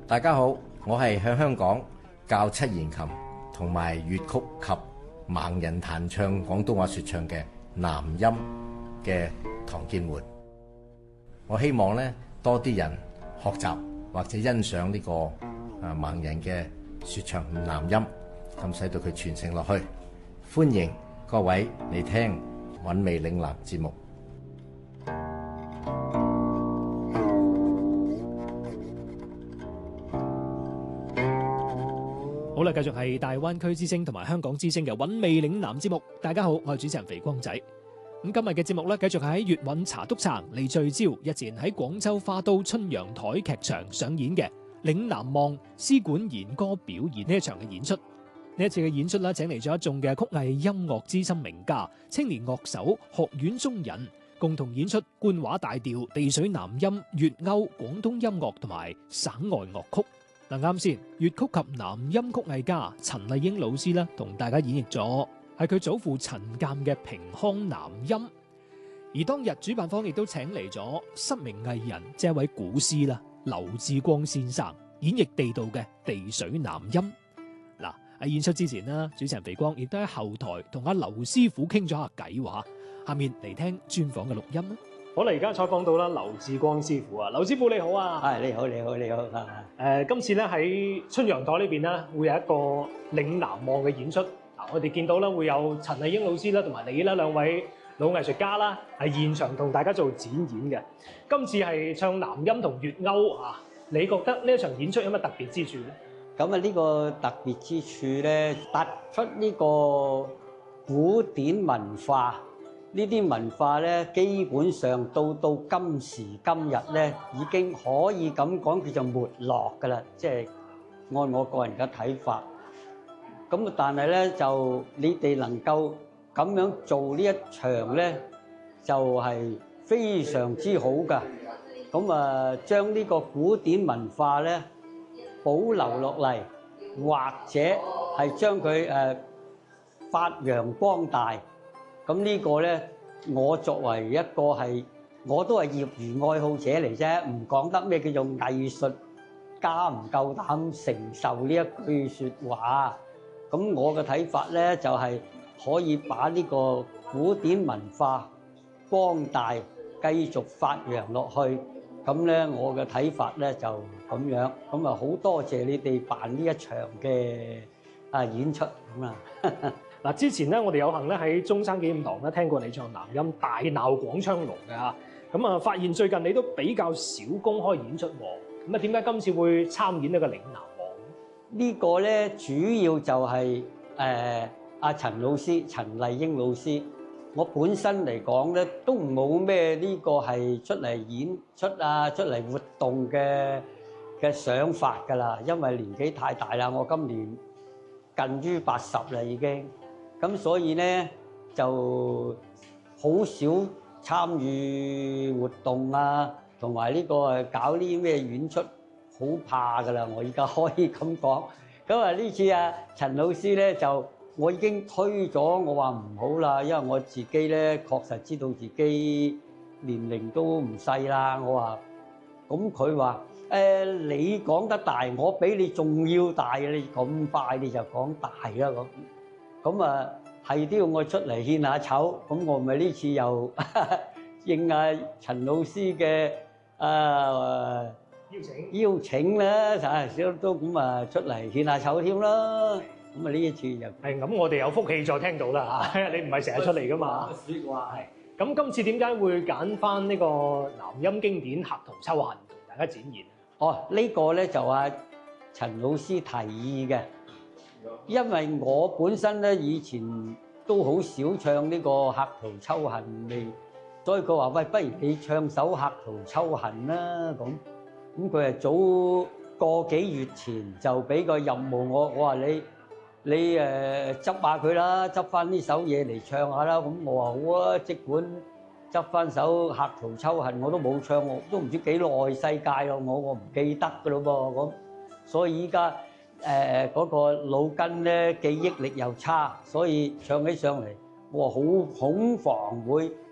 大家好，我係向香港教七弦琴同埋粵曲及盲人彈唱廣東話說唱嘅南音嘅唐建桓。我希望咧多啲人學習或者欣賞呢個盲人嘅說唱南音，咁使到佢傳承落去。歡迎各位嚟聽韻味嶺南節目。 好啦，繼續係大灣區之聲同埋香港之聲嘅韻味嶺南節目。大家好，我係主持人肥光仔。咁今日嘅節目咧，繼續係喺粵韻茶篤撐嚟聚焦日前喺廣州花都春陽台劇場上演嘅《嶺南望》絲管弦歌表演呢一場嘅演出。呢一次嘅演出咧，請嚟咗一眾嘅曲藝音樂資深名家、青年樂手、學院中人，共同演出官話大調、地水南音、粵謳、廣東音樂同埋省外樂曲。嗱，啱先，粵曲及南音曲藝家陳麗英老師咧，同大家演繹咗係佢祖父陳鑑嘅平腔南音。而當日主辦方亦都請嚟咗失明藝人，即係一位古師啦，劉志光先生演繹地道嘅地水南音。嗱，喺演出之前啦，主持人肥光亦都喺後台同阿劉師傅傾咗下偈話，下面嚟聽專訪嘅錄音啦。好啦，而家採訪到啦劉志光師傅啊，劉師傅你好啊！ 係你好，你好，你好。 今次咧喺春陽台呢邊咧，會有一個嶺南望嘅演出。嗱，我哋見到咧會有陳麗英老師啦，同埋你啦兩位老藝術家啦，係現場同大家做展演嘅。今次係唱南音同粵謳啊，你覺得呢一場演出有乜特別之處咧？ 咁啊，呢個特別之處咧，突出呢個古典文化。呢啲文化咧，基本上到今時今日咧，已經可以咁講叫做沒落㗎啦。即係按我個人嘅睇法。咁但係咧，就你哋能夠咁樣做呢一場咧，就係非常之好㗎。咁啊，將呢個古典文化咧保留落嚟，或者係將佢發揚光大。咁呢個咧，我作為一個我都係業餘愛好者嚟啫，唔講得咩叫做藝術家唔夠膽承受呢一句説話。咁我嘅睇法咧，就係可以把呢個古典文化光大，繼續發揚落去。咁咧，我嘅睇法咧就咁樣。咁啊，好多謝你哋辦呢一場嘅演出咁啊。 嗱，之前咧我哋有幸咧喺中山紀念堂咧聽過你唱南音大鬧廣昌隆嘅嚇，咁啊發現最近你都比較少公開演出喎，咁啊點解今次會參演呢個嶺南望？ 呢個咧主要就係阿陳老師陳麗英老師，我本身嚟講咧都冇咩呢個係出嚟演出啊出嚟活動嘅想法㗎啦，因為年紀太大啦，我今年近於80啦已經。咁所以咧就好少參與活動啊，同埋呢個搞啲咩演出，好怕噶啦！我而家可以咁講。咁啊呢次啊陳老師咧就我已經推咗，我話唔好啦，因為我自己咧確實知道自己年齡都唔細啦。我話咁佢話你講得大，我比你仲要大，你咁快你就講大啦咁。咁啊，係都要我出嚟獻下醜，咁我咪呢次又應阿陳老師嘅邀請啦，少都咁啊出嚟獻下醜添啦。咁啊呢一次又係咁，我哋有福氣再聽到啦嚇，你唔係成日出嚟噶嘛？ 説話係。咁今次點解會揀翻呢個南音經典《客途秋恨》同大家展現？ 哦，呢個咧就阿陳老師提議嘅。因為我本身咧以前都好少唱呢個《客途秋恨》嚟，所以佢話喂，不如你唱首《客途秋恨》啦咁。咁佢係早個幾月前就俾個任務我話你執下佢啦，執翻呢首嘢嚟唱下啦。咁我話好啊，即管執翻首《客途秋恨》，我都冇唱，我都唔知幾耐世界咯，我唔記得噶咯噃咁。所以依家嗰個腦筋咧記憶力又差，所以唱起上嚟我話好恐防會